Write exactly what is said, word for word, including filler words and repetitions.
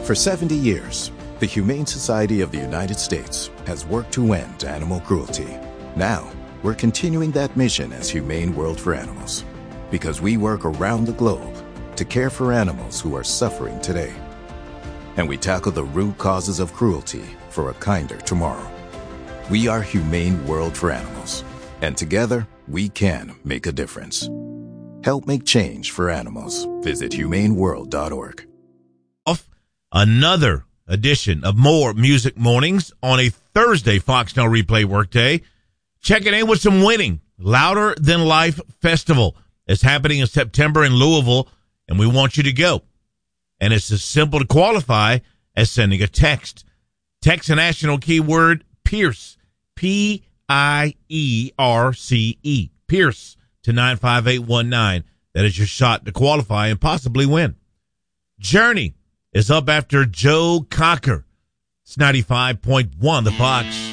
For seventy years, the Humane Society of the United States has worked to end animal cruelty. Now, we're continuing that mission as Humane World for Animals, because we work around the globe to care for animals who are suffering today. And we tackle the root causes of cruelty for a kinder tomorrow. We are Humane World for Animals, and together, we can make a difference. Help make change for animals. Visit humane world dot org. Another edition of More Music Mornings on a Thursday Fox Now Replay workday. Checking in with some winning. Louder Than Life Festival is happening in September in Louisville, and we want you to go. And it's as simple to qualify as sending a text. Text a national keyword Pierce, P I E R C E, Pierce, to nine five eight one nine. That is your shot to qualify and possibly win. Journey is up after Joe Cocker. It's ninety-five point one, The Fox.